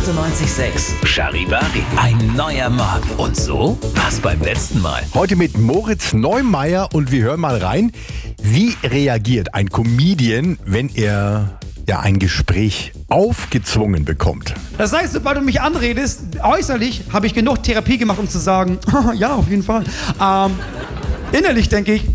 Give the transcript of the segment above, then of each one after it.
98.6 Charivari. Ein neuer Morgen. Und so war's beim letzten Mal. Heute mit Moritz Neumeier und wir hören mal rein, wie reagiert ein Comedian, wenn er ein Gespräch aufgezwungen bekommt. Das heißt, sobald du mich anredest, äußerlich habe ich genug Therapie gemacht, um zu sagen, ja, auf jeden Fall. Innerlich denke ich,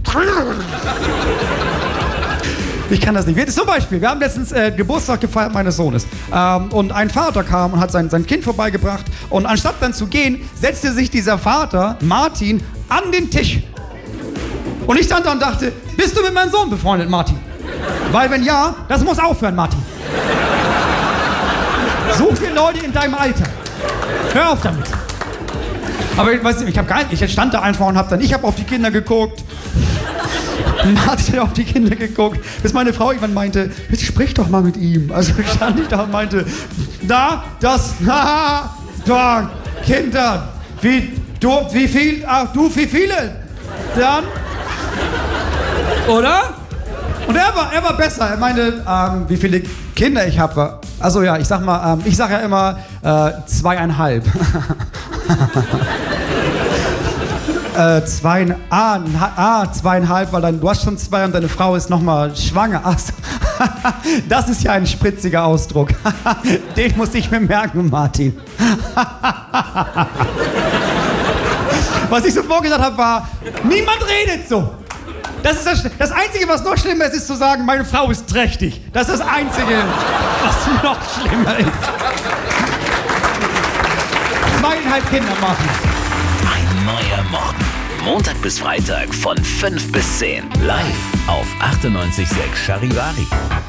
ich kann das nicht. Zum Beispiel, wir haben letztens Geburtstag gefeiert meines Sohnes. Und ein Vater kam und hat sein Kind vorbeigebracht. Und anstatt dann zu gehen, setzte sich dieser Vater, Martin, an den Tisch. Und ich stand da und dachte, bist du mit meinem Sohn befreundet, Martin? Weil wenn ja, das muss aufhören, Martin. Such dir Leute in deinem Alter. Hör auf damit. Aber ich stand da einfach und ich habe auf die Kinder geguckt. Martin hat auf die Kinder geguckt, bis meine Frau irgendwann meinte, jetzt sprich doch mal mit ihm. Also stand ich da und meinte, Kinder, wie viele? Dann, oder? Und er war besser. Er meinte, wie viele Kinder ich habe. Also ja, ich sag ja immer 2,5. 2,5, weil du hast schon 2 und deine Frau ist nochmal schwanger. Ach so. Das ist ja ein spritziger Ausdruck. Den muss ich mir merken, Martin. Was ich so vorgesagt habe, war, niemand redet so. Das ist das Einzige, was noch schlimmer ist zu sagen, meine Frau ist trächtig. Das ist das Einzige, was noch schlimmer ist. 2,5 Kinder machen. Ein neuer Morgen. Montag bis Freitag von 5 bis 10. Live auf 98.6 Charivari.